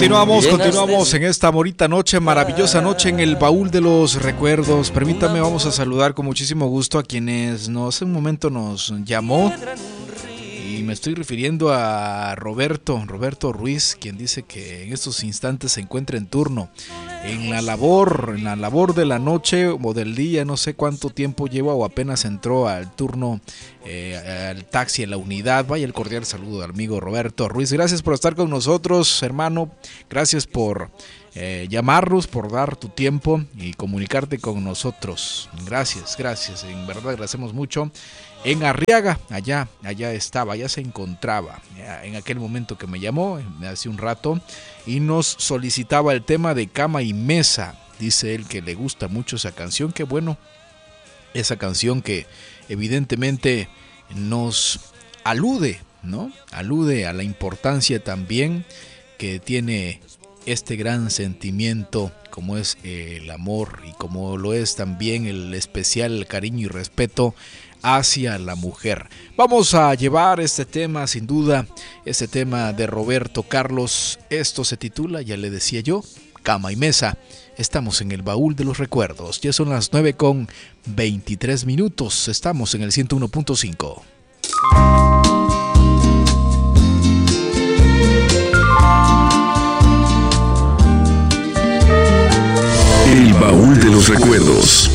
Continuamos en esta bonita noche, maravillosa noche en el baúl de los recuerdos. Permítame, vamos a saludar con muchísimo gusto a quienes hace un momento nos llamó. Y me estoy refiriendo a Roberto Ruiz, quien dice que en estos instantes se encuentra en turno, en la labor de la noche o del día, no sé cuánto tiempo lleva o apenas entró al turno, al taxi, en la unidad. Vaya el cordial saludo al amigo Roberto Ruiz. Gracias por estar con nosotros, hermano. Gracias por llamarnos, por dar tu tiempo y comunicarte con nosotros. Gracias, en verdad agradecemos mucho. En Arriaga, allá estaba, ya se encontraba, en aquel momento que me llamó, hace un rato, y nos solicitaba el tema de Cama y Mesa. Dice él que le gusta mucho esa canción, que bueno, esa canción que evidentemente nos alude, ¿no? Alude a la importancia también que tiene este gran sentimiento como es el amor y como lo es también el especial cariño y respeto hacia la mujer. Vamos a llevar este tema, sin duda, este tema de Roberto Carlos. Esto se titula, ya le decía yo, Cama y Mesa. Estamos en el baúl de los recuerdos. Ya son las 9:23. Estamos en el 101.5. El baúl de los recuerdos.